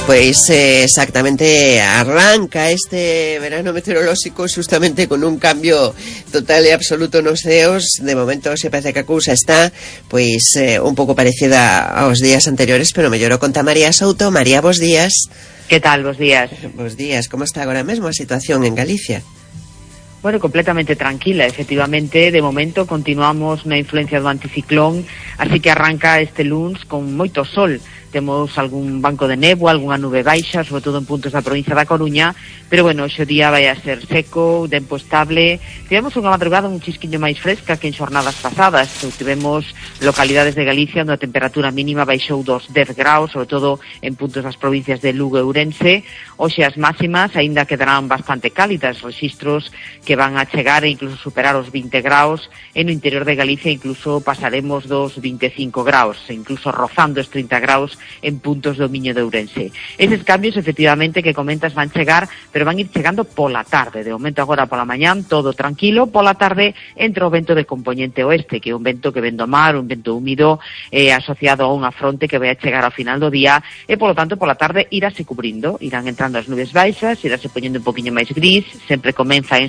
Pues exactamente, arranca este verano meteorolóxico justamente con un cambio total e absoluto nos ceos. De momento se parece que a cousa está pois un pouco parecida aos días anteriores, pero mellorou. Conta María Souto. María, bos días. Que tal, bos días? Bos días, como está agora mesmo a situación en Galicia? Bueno, completamente tranquila, efectivamente. De momento continuamos na influencia do anticiclón, así que arranca este luns con moito sol. Temos algún banco de néboa, algunha nube baixa, sobre todo en puntos da provincia da Coruña, pero bueno, hoxe o día vai a ser seco, tempo estable. Tivemos unha madrugada un chisquiño máis fresca que en xornadas pasadas. Tivemos localidades de Galicia onde a temperatura mínima baixou dos 10 graus, sobre todo en puntos das provincias de Lugo e Ourense. Hoxe as máximas aínda quedarán bastante cálidas, rexistros que van a chegar e incluso superar os 20 graus. En o interior de Galicia incluso pasaremos dos 25 graus, incluso rozando os 30 graus en puntos do Miño de Ourense. Eses cambios, efectivamente, que comentas van chegar, pero van ir chegando pola tarde. De momento agora pola mañán, todo tranquilo. Pola tarde entra o vento de compoñente oeste, que é un vento que ven do mar, un vento húmido, asociado a unha fronte que vai a chegar ao final do día, e polo tanto pola tarde irase cubrindo, irán entrando as nubes baixas, irase poñendo un poquinho máis gris, sempre comeza en